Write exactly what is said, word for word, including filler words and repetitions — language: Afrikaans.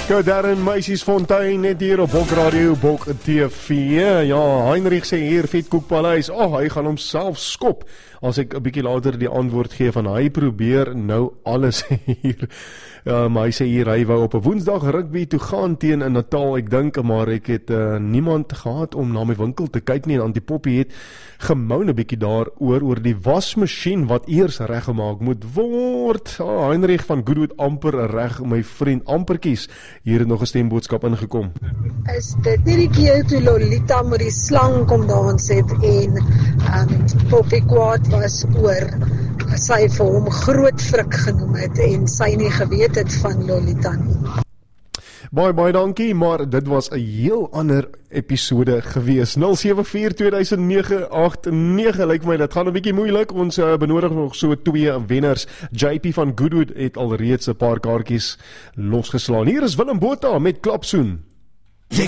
Goed, daar in Meisiesfontein, net hier op Bok Radio, Bok T V. Ja, Heinrich sê hier, Vetkoekpaleis, oh, hy gaan homself skop. As ek 'n bietjie later die antwoord gee van hy probeer nou alles hier. Ja, maar hy sê hier, hy wou op 'n Woensdag rugby toe gaan teen in Natal, ek dink, maar ek het uh, niemand gehad om na my winkel te kyk nie, en Antipoppie het gemoun 'n bietjie daar oor, oor die wasmasjien wat eers reggemaak moet word. Oh, Heinrich van Goodwood amper reg, my vriend, amperkies. Hier het nog 'n stemboodskap ingekom. Is dit nie die keer toe Lolita met die slang kom dans het en um, Poppy kwaad was oor sy vir hom groot frik genoem het en sy nie geweet het van Lolita nie. Baie, baie dankie, maar dit was 'n heel ander episode gewees. nul sewe vier twee nege agt nege, lyk my, dit gaan 'n bietjie moeilik. Ons uh, benodig nog so twee wenners. J P van Goodwood het alreeds 'n paar kaartjies losgeslaan. Hier is Willem Botha met Klapsoen.